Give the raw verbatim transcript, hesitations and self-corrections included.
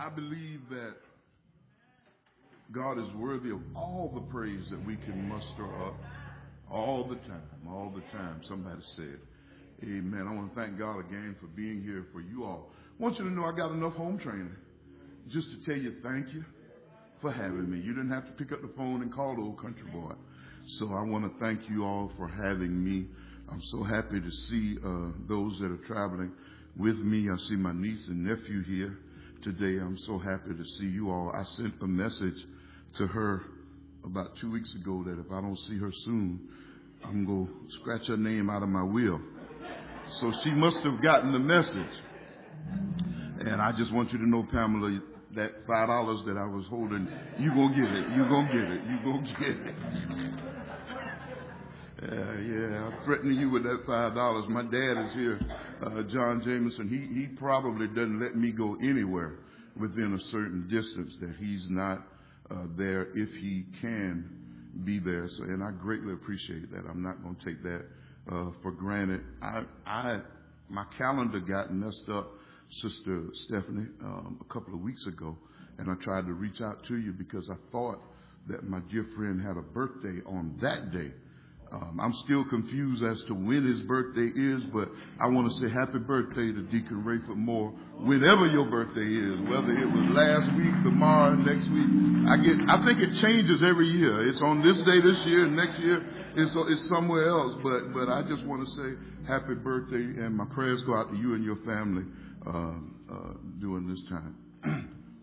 I believe that God is worthy of all the praise that we can muster up all the time, all the time. Somebody said, amen. I want to thank God again for being here for you all. I want you to know I got enough home training just to tell you thank you for having me. You didn't have to pick up the phone and call the old country boy. So I want to thank you all for having me. I'm so happy to see uh, those that are traveling with me. I see my niece and nephew here today. I'm so happy to see you all. I sent a message to her about two weeks ago that if I don't see her soon, I'm going to scratch her name out of my will. So she must have gotten the message. And I just want you to know, Pamela, that five dollars that I was holding, you're going to get it. You're going to get it. You're going to get it. Uh, yeah, I'm threatening you with that five dollars. My dad is here, uh, John Jameson. He, he probably doesn't let me go anywhere within a certain distance that he's not uh, there if he can be there. So, and I greatly appreciate that. I'm not going to take that uh, for granted. I, I, my calendar got messed up, Sister Stephanie, um, a couple of weeks ago, and I tried to reach out to you because I thought that my dear friend had a birthday on that day. Um, I'm still confused as to when his birthday is, but I want to say happy birthday to Deacon Rayford Moore, whenever your birthday is, whether it was last week, tomorrow, next week. I get, I think it changes every year. It's on this day this year, and next year it's, it's somewhere else. But, but I just want to say happy birthday, and my prayers go out to you and your family uh, uh, during this time.